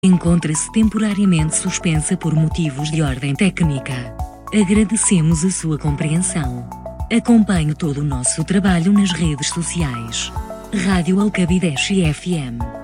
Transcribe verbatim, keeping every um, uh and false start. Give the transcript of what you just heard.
encontra-se temporariamente suspensa por motivos de ordem técnica. Agradecemos a sua compreensão. Acompanhe todo o nosso trabalho nas redes sociais. Rádio Alcabideche F M.